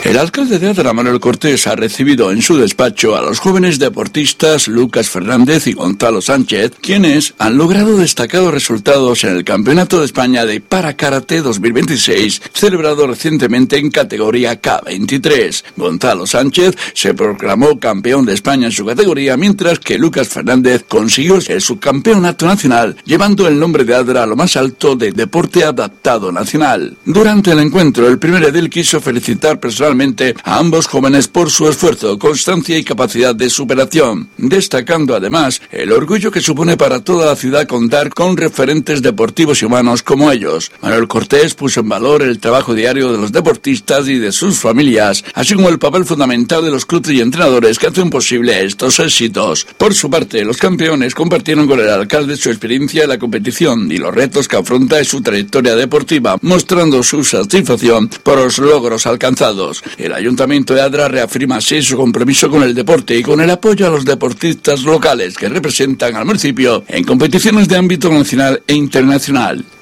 El alcalde de Adra, Manuel Cortés, ha recibido en su despacho a los jóvenes deportistas Lucas Fernández y Gonzalo Sánchez, quienes han logrado destacados resultados en el Campeonato de España de Parakarate 2026, celebrado recientemente en categoría K23. Gonzalo Sánchez se proclamó campeón de España en su categoría, mientras que Lucas Fernández consiguió el subcampeonato nacional, llevando el nombre de Adra a lo más alto de deporte adaptado nacional. Durante el encuentro, el primer edil quiso felicitar personalmente a ambos jóvenes por su esfuerzo, constancia y capacidad de superación, destacando además el orgullo que supone para toda la ciudad contar con referentes deportivos y humanos como ellos. Manuel Cortés puso en valor el trabajo diario de los deportistas y de sus familias, así como el papel fundamental de los clubes y entrenadores que hacen posible estos éxitos. Por su parte, los campeones compartieron con el alcalde su experiencia en la competición y los retos que afronta en su trayectoria deportiva, mostrando su satisfacción por los logros alcanzados. El Ayuntamiento de Adra reafirma así su compromiso con el deporte y con el apoyo a los deportistas locales que representan al municipio en competiciones de ámbito nacional e internacional.